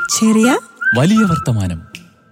ചെറിയ വലിയ വർത്തമാനം.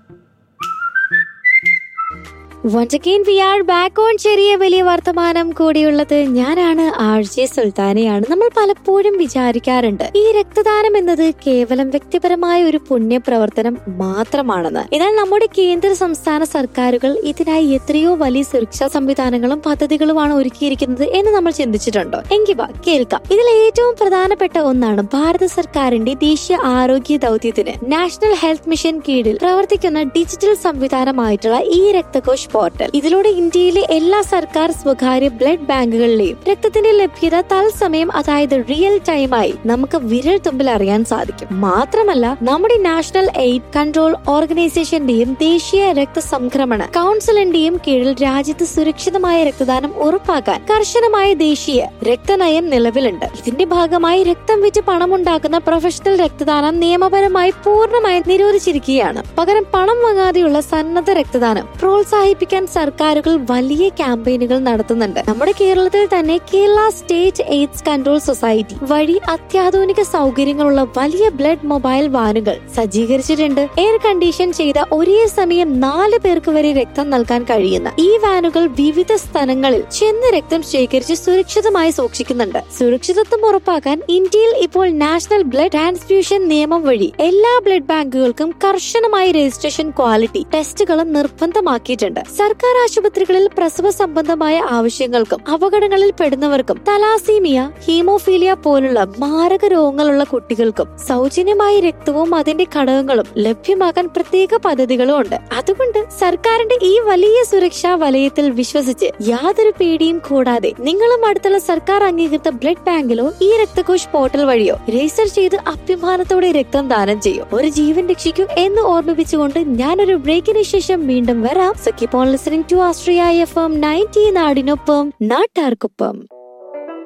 Once again we are back on ചെറിയ വലിയ വർത്തമാനം. കൂടിയുള്ളത് ഞാനാണ് RJ സുൽത്താനയാണ്. നമ്മൾ പലപ്പോഴും വിചാരിക്കാറുണ്ട് ഈ രക്തദാനം എന്നത് കേവലം വ്യക്തിപരമായ ഒരു പുണ്യപ്രവർത്തനം മാത്രമാണെന്ന്. എന്നാൽ നമ്മുടെ കേന്ദ്ര സംസ്ഥാന സർക്കാരുകൾ ഇതിനായി എത്രയോ വലിയ സുരക്ഷാ സംവിധാനങ്ങളും പദ്ധതികളുമാണ് ഒരുക്കിയിരിക്കുന്നത് എന്ന് നമ്മൾ ചിന്തിച്ചിട്ടുണ്ടോ? എങ്കിൽ വാ കേൾക്കാം. ഇതിൽ ഏറ്റവും പ്രധാനപ്പെട്ട ഒന്നാണ് ഭാരത സർക്കാരിന്റെ ദേശീയ ആരോഗ്യ ദൗത്യത്തിന് നാഷണൽ ഹെൽത്ത് മിഷൻ കീഴിൽ പ്രവർത്തിക്കുന്ന ഡിജിറ്റൽ സംവിധാനമായിട്ടുള്ള ഈ രക്തകോശ് പോർട്ടൽ. ഇതിലൂടെ ഇന്ത്യയിലെ എല്ലാ സർക്കാർ സ്വകാര്യ ബ്ലഡ് ബാങ്കുകളിലെയും രക്തത്തിന്റെ ലഭ്യത തത്സമയം, അതായത് റിയൽ ടൈമായി നമുക്ക് വിരൽ തുമ്പിൽ അറിയാൻ സാധിക്കും. മാത്രമല്ല നമ്മുടെ നാഷണൽ എയ്ഡ് കൺട്രോൾ ഓർഗനൈസേഷന്റെയും ദേശീയ രക്തസംക്രമണ കൗൺസിലിന്റെയും കീഴിൽ രാജ്യത്ത് സുരക്ഷിതമായ രക്തദാനം ഉറപ്പാക്കാൻ കർശനമായ ദേശീയ രക്തനയം നിലവിലുണ്ട്. ഇതിന്റെ ഭാഗമായി രക്തം വിറ്റ് പണമുണ്ടാക്കുന്ന പ്രൊഫഷണൽ രക്തദാനം നിയമപരമായി പൂർണ്ണമായി നിരോധിച്ചിരിക്കുകയാണ്. പകരം പണം വാങ്ങാതെയുള്ള സന്നദ്ധ രക്തദാനം പ്രോത്സാഹിപ്പിക്കാൻ സർക്കാരുകൾ വലിയ ക്യാമ്പയിനുകൾ നടത്തുന്നുണ്ട്. നമ്മുടെ കേരളത്തിൽ തന്നെ Kerala state AIDS control society വഴി അത്യാധുനിക സൗകര്യങ്ങളുള്ള വലിയ ബ്ലഡ് മൊബൈൽ വാനുകൾ സജ്ജീകരിച്ചിട്ടുണ്ട്. എയർ കണ്ടീഷൻ ചെയ്ത ഒരേ സമയം 4 പേർക്ക് വരെ രക്തം നൽകാൻ കഴിയുന്ന ഈ വാനുകൾ വിവിധ സ്ഥലങ്ങളിൽ ചെന്ന് രക്തം ശേഖരിച്ച് സുരക്ഷിതമായി സൂക്ഷിക്കുന്നുണ്ട്. സുരക്ഷിതത്വം ഉറപ്പാക്കാൻ ഇന്ത്യയിൽ ഇപ്പോൾ നാഷണൽ ബ്ലഡ് ട്രാൻസ്ഫ്യൂഷൻ നിയമം വഴി എല്ലാ ബ്ലഡ് ബാങ്കുകൾക്കും കർശനമായ രജിസ്ട്രേഷൻ ക്വാളിറ്റി ടെസ്റ്റുകളും നിർബന്ധമാക്കിയിട്ടുണ്ട്. സർക്കാർ ആശുപത്രികളിൽ പ്രസവ സംബന്ധമായ ആവശ്യങ്ങൾക്കും അപകടങ്ങളിൽ പെടുന്നവർക്കും തലാസീമിയ, ഹീമോഫീലിയ പോലുള്ള മാരക രോഗങ്ങളുള്ള കുട്ടികൾക്കും സൗജന്യമായി രക്തവും അതിന്റെ ഘടകങ്ങളും ലഭ്യമാക്കാൻ പ്രത്യേക പദ്ധതികളും ഉണ്ട്. അതുകൊണ്ട് സർക്കാരിന്റെ ഈ വലിയ സുരക്ഷാ വലയത്തിൽ വിശ്വസിച്ച് യാതൊരു പേടിയും കൂടാതെ നിങ്ങളും അടുത്തുള്ള സർക്കാർ അംഗീകൃത ബ്ലഡ് ബാങ്കിലോ ഈ രക്തകോശ് പോർട്ടൽ വഴിയോ രജിസ്റ്റർ ചെയ്ത് അഭിമാനത്തോടെ രക്തം ദാനം ചെയ്യും. ഒരു ജീവൻ രക്ഷിക്കൂ എന്ന് ഓർമ്മിപ്പിച്ചുകൊണ്ട് ഞാനൊരു ബ്രേക്കിന് ശേഷം വീണ്ടും വരാം. So keep on listening to Astraya FM 90 നാടിനൊപ്പം നാട്ടാർക്കൊപ്പം.